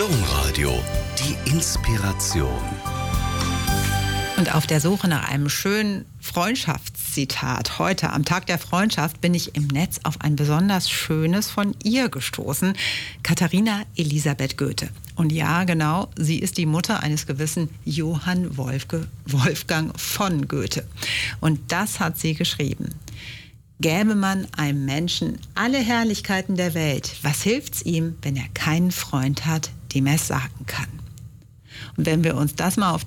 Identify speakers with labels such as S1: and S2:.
S1: Domradio, die Inspiration.
S2: Und auf der Suche nach einem schönen Freundschaftszitat heute am Tag der Freundschaft bin ich im Netz auf ein besonders schönes von ihr gestoßen. Katharina Elisabeth Goethe. Und ja, genau, sie ist die Mutter eines gewissen Johann Wolfgang von Goethe. Und das hat sie geschrieben. Gäbe man einem Menschen alle Herrlichkeiten der Welt, was hilft's ihm, wenn er keinen Freund hat, dem er es sagen kann? Und wenn wir uns das mal auf